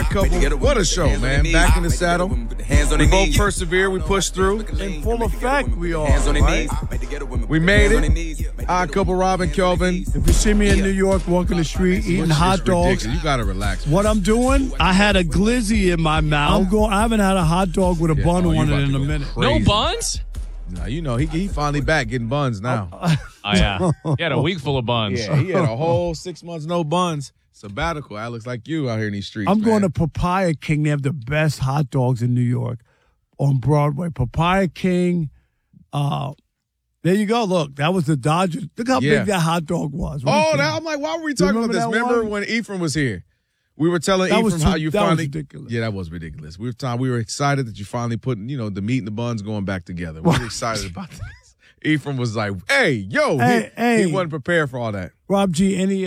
Odd Couple. What a show, man. Back in the saddle. We both persevere. We pushed through. In full effect, we are, right? We made it. Odd Couple, Rob and Kelvin. If you see me in New York walking the street eating hot dogs, you got to relax. What I'm doing, I had a glizzy in my mouth. I haven't had a hot dog with a bun on it in a minute. No buns? No, you know, he finally back getting buns now. Oh, yeah. He had a week full of buns. Yeah, he had a whole 6 months no buns. Sabbatical. That looks like you out here in these streets. I'm going to Papaya King. They have the best hot dogs in New York on Broadway. Papaya King. There you go. Look, that was the Dodgers. Look how big that hot dog was. I'm like, why were we talking about this? Remember when Ephraim was here? We were telling Ephraim how you finally. That was ridiculous. Yeah, that was ridiculous. We were excited that you finally put, the meat and the buns going back together. We were excited about this. Ephraim was like, hey, he wasn't prepared for all that. Rob G, any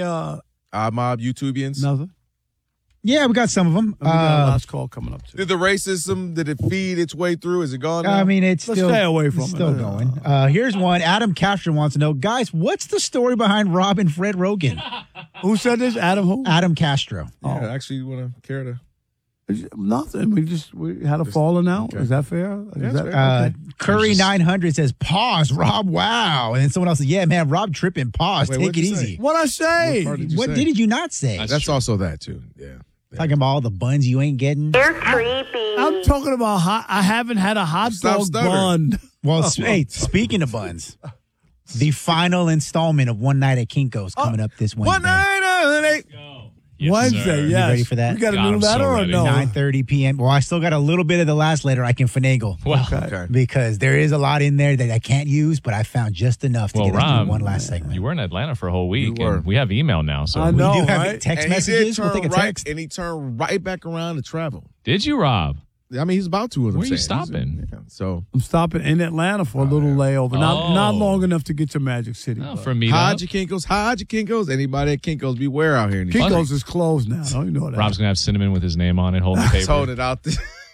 Mob YouTubians? Nothing. Yeah, we got some of them. We got a last call coming up too. Did the racism, did it feed its way through? Is it gone now? I mean, let's stay away from it. Still going. Here's one. Adam Castro wants to know, guys, what's the story behind Rob and Fred Rogan? Who said this? Adam who? Adam Castro. Yeah, actually, you want to care to? Nothing. We had a falling out. Okay. Is that fair? Okay. Curry 900 says, pause, Rob, wow. And then someone else says, yeah, man, Rob tripping, pause, take it easy. What'd I say? What did you not say? That's also that, too. Yeah. Talking about all the buns you ain't getting. You're creepy. I'm talking about I haven't had a hot dog bun. Well, hey, speaking of buns, the final installment of One Night at Kinko's coming up this Wednesday. One night at 8. Yes, Wednesday, sir. yes. You ready for that? You got a new letter or no? 9:30 p.m. Well, I still got a little bit of the last letter I can finagle. Well, okay. Because there is a lot in there that I can't use, but I found just enough to get us through one last segment. You were in Atlanta for a whole week, You were. and we have email now. So I know, we do have right? text And messages. We'll take a text. And he turned right back around to travel. Did you, Rob? I mean, he's about to. Where are you stopping? So I'm stopping in Atlanta for a little layover. Not long enough to get to Magic City. For me, hide your Kinkos. Anybody at Kinkos, beware out here. In Kinko's is closed now. Don't you know that? Rob's going to have cinnamon with his name on it, holding the paper. Hold it out there.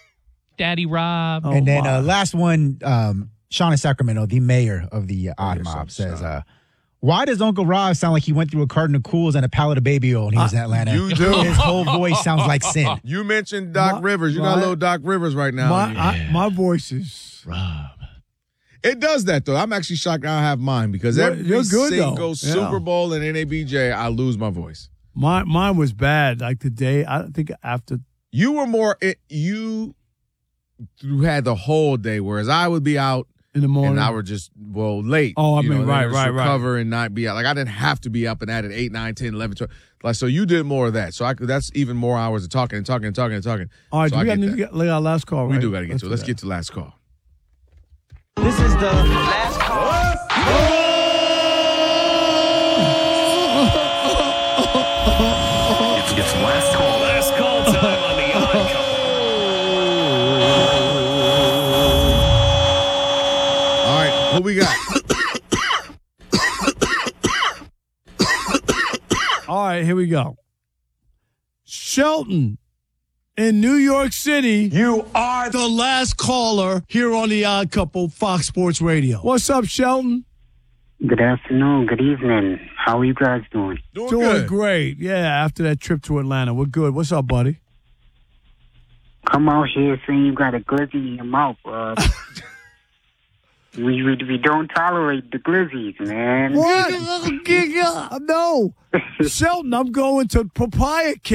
Daddy Rob. And then last one, Sean in Sacramento, the mayor of the Odd Mob, says, why does Uncle Rob sound like he went through a carton of Cools and a pallet of Baby Oil when he was in Atlanta? You do. His whole voice sounds like sin. You mentioned Doc Rivers. You got a little Doc Rivers right now. My voice is... Rob. It does that, though. I'm actually shocked I don't have mine because every single Super Bowl and NABJ, I lose my voice. Mine was bad. Like the day, I think after... You were more... You had the whole day, whereas I would be out in the morning. And I were just, late. Oh, I mean, right. Recover and not be out. Like, I didn't have to be up and at it 8, 9, 10, 11, 12. Like, so you did more of that. So that's even more hours of talking and talking and talking and talking. All right, so we got to get our last call, right? We do got to get to it. Let's get to the last call. This is the last call. It's last call. Last call time on the Odd Couple. All right, what we got? All right, here we go. Shelton in New York City. You are the last caller here on the Odd Couple, Fox Sports Radio. What's up, Shelton? Good afternoon. Good evening. How are you guys doing? Doing good. Great. Yeah, after that trip to Atlanta. We're good. What's up, buddy? Come out here saying you got a glizzy in your mouth. We don't tolerate the glizzies, man. What? No. Shelton, I'm going to Papaya King.